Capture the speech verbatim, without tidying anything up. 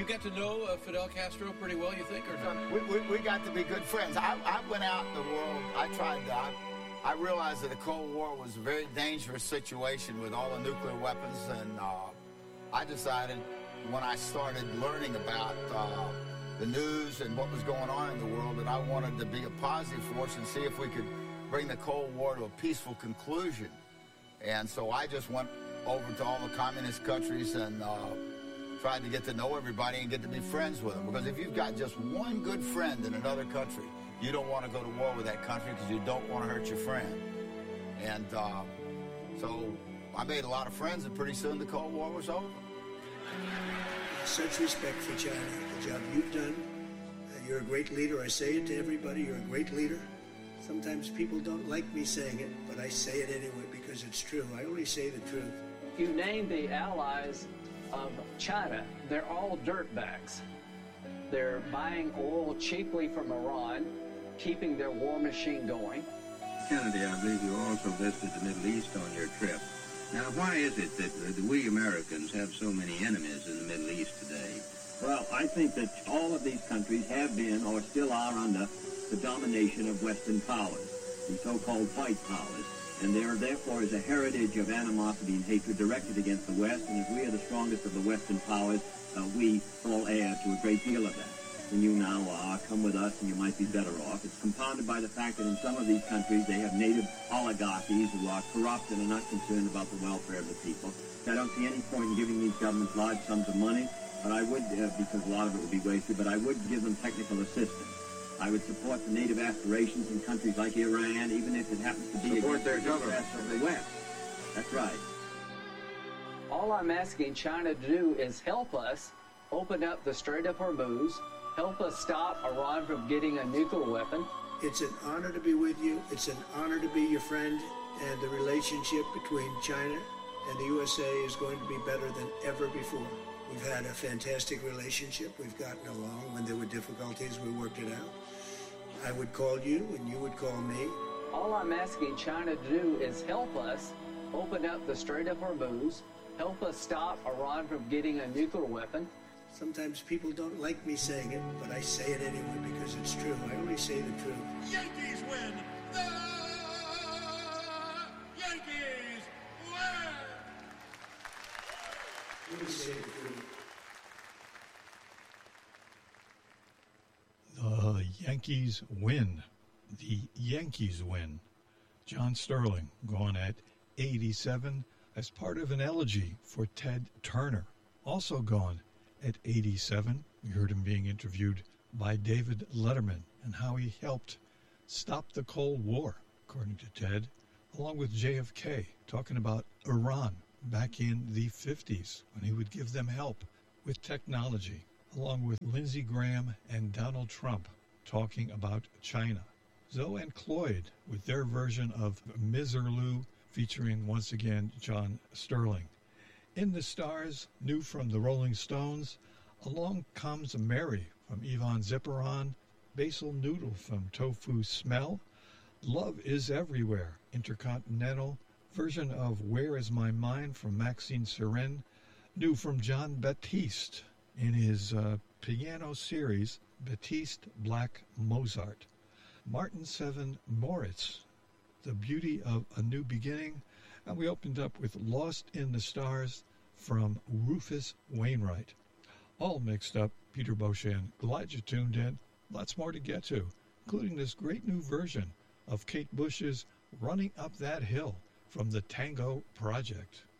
you get to know uh, Fidel Castro pretty well, you think, or not? We, we, we got to be good friends. I, I went out in the world. I tried to. I, I realized that the Cold War was a very dangerous situation with all the nuclear weapons, and uh, I decided when I started learning about uh, the news and what was going on in the world that I wanted to be a positive force and see if we could bring the Cold War to a peaceful conclusion. And so I just went over to all the communist countries and uh, tried to get to know everybody and get to be friends with them. Because if you've got just one good friend in another country, you don't want to go to war with that country because you don't want to hurt your friend. And uh, so I made a lot of friends, and pretty soon the Cold War was over. Such respect for China, the job you've done. Uh, you're a great leader. I say it to everybody. You're a great leader. Sometimes people don't like me saying it, but I say it anyway because it's true. I only say the truth. You name the allies of China, they're all dirtbags. They're buying oil cheaply from Iran, keeping their war machine going. Kennedy, I believe you also visited the Middle East on your trip. Now, why is it that, that we Americans have so many enemies in the Middle East today? Well, I think that all of these countries have been or still are under the domination of Western powers, the so-called white powers. And there, therefore, is a heritage of animosity and hatred directed against the West. And if we are the strongest of the Western powers, uh, we fall heir to a great deal of that. And you now are, come with us and you might be better off. It's compounded by the fact that in some of these countries they have native oligarchies who are corrupt and are not concerned about the welfare of the people. I don't see any point in giving these governments large sums of money, but I would, uh, because a lot of it would be wasted, but I would give them technical assistance. I would support the native aspirations in countries like Iran, even if it happens to be Support against their the government. interests of the West. That's right. All I'm asking China to do is help us open up the Strait of Hormuz, help us stop Iran from getting a nuclear weapon. It's an honor to be with you. It's an honor to be your friend. And the relationship between China and the U S A is going to be better than ever before. We've had a fantastic relationship. We've gotten along. When there were difficulties, we worked it out. I would call you, and you would call me. All I'm asking China to do is help us open up the Strait of Hormuz, help us stop Iran from getting a nuclear weapon. Sometimes people don't like me saying it, but I say it anyway because it's true. I only say the truth. Yankees win! The Yankees win! I only say the truth. The Yankees win. The Yankees win. John Sterling, gone at eighty-seven as part of an elegy for Ted Turner. Also gone at eighty-seven. We heard him being interviewed by David Letterman and how he helped stop the Cold War, according to Ted, along with J F K, talking about Iran back in the fifties when he would give them help with technology, along with Lindsey Graham and Donald Trump talking about China. Zoe and Cloyd with their version of Miserlou, featuring once again John Sterling. In the Stars, new from the Rolling Stones, Along Comes Mary from Yvonne Zipperon, Basil Noodle from Tofu Smell, Love Is Everywhere, Intercontinental, version of Where Is My Mind from Maxine Serin, new from John Batiste in his uh, piano series, Batiste Black Mozart. Martin Seven Moritz, The Beauty of a New Beginning, and we opened up with Lost in the Stars from Rufus Wainwright. All mixed up, Peter Beauchesne. Glad you tuned in. Lots more to get to, including this great new version of Kate Bush's Running Up That Hill from the Tango Project.